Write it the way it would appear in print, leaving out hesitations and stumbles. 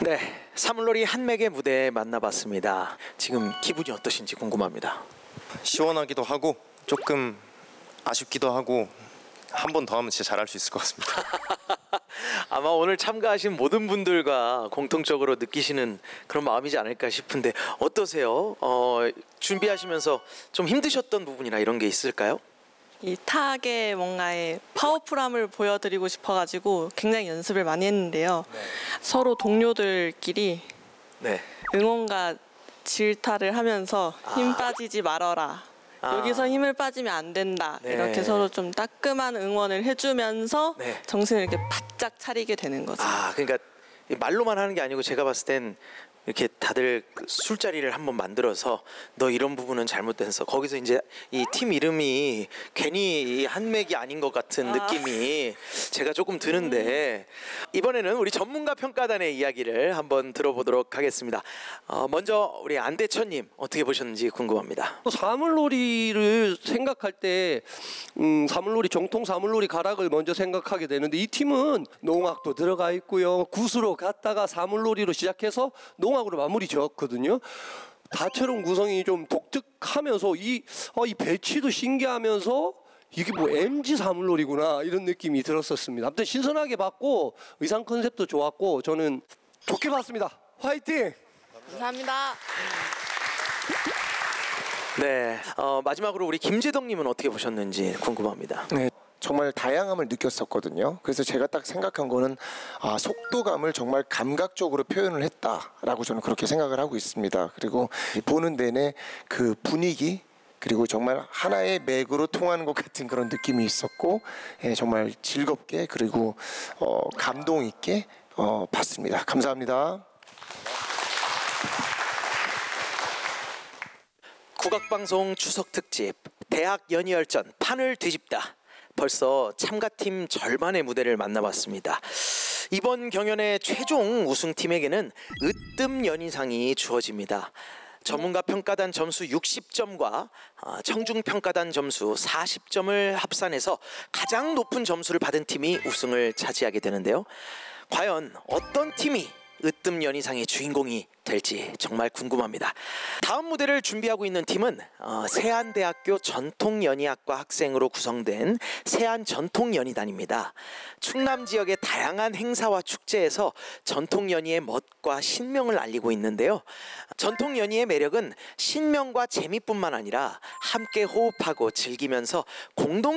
네, 사물놀이 한맥의 무대 만나봤습니다. 지금 기분이 어떠신지 궁금합니다. 시원하기도 하고 조금 아쉽기도 하고 한 번 더 하면 진짜 잘할 수 있을 것 같습니다. 아마 오늘 참가하신 모든 분들과 공통적으로 느끼시는 그런 마음이지 않을까 싶은데 어떠세요? 준비하시면서 좀 힘드셨던 부분이나 이런 게 있을까요? 이 탁의 뭔가의 파워풀함을 보여드리고 싶어가지고 굉장히 연습을 많이 했는데요. 서로 동료들끼리 응원과 질타를 하면서 힘 빠지지 말아라. 여기서 힘을 빠지면 안 된다. 이렇게 서로 좀 따끔한 응원을 해주면서 정신을 이렇게 바짝 차리게 되는 거죠. 그러니까 말로만 하는 게 아니고 제가 봤을 땐 이렇게 다들 술자리를 한번 만들어서 너 이런 부분은 잘못돼서 거기서 이제 이 팀 이름이 괜히 이 한맥이 아닌 것 같은 느낌이 제가 조금 드는데 이번에는 우리 전문가 평가단의 이야기를 한번 들어보도록 하겠습니다. 먼저 우리 안대천님 어떻게 보셨는지 궁금합니다. 사물놀이를 생각할 때 사물놀이 정통 사물놀이 가락을 먼저 생각하게 되는데 이 팀은 농악도 들어가 있고요. 굿으로 갔다가 사물놀이로 시작해서 농악으로 마무리 지었거든요. 다채로운 구성이 좀 독특하면서 이 배치도 신기하면서 이게 뭐 MG 사물놀이구나 이런 느낌이 들었었습니다. 아무튼 신선하게 봤고 의상 컨셉도 좋았고 저는 좋게 봤습니다. 화이팅! 감사합니다. 네, 마지막으로 우리 김재덕님은 어떻게 보셨는지 궁금합니다. 네, 정말 다양함을 느꼈었거든요. 그래서 제가 딱 생각한 거는 속도감을 정말 감각적으로 표현을 했다라고 저는 그렇게 생각을 하고 있습니다. 그리고 보는 내내 그 분위기 그리고 정말 하나의 맥으로 통하는 것 같은 그런 느낌이 있었고 정말 즐겁게 그리고 감동 있게 봤습니다. 감사합니다. 국악방송 추석특집 대학 연희열전 판을 뒤집다. 벌써 참가팀 절반의 무대를 만나봤습니다. 이번 경연의 최종 우승팀에게는 으뜸 연희상이 주어집니다. 전문가 평가단 점수 60점과 청중 평가단 점수 40점을 합산해서 가장 높은 점수를 받은 팀이 우승을 차지하게 되는데요. 과연 어떤 팀이 으뜸 연희상의 주인공이 될지 정말 궁금합니다. 다음 무대를 준비하고 있는 팀은 세안대학교 전통연희학과 학생으로 구성된 세안전통연희단입니다. 충남 지역의 다양한 행사와 축제에서 전통연희의 멋과 신명을 알리고 있는데요. 전통연희의 매력은 신명과 재미뿐만 아니라 함께 호흡하고 즐기면서 공동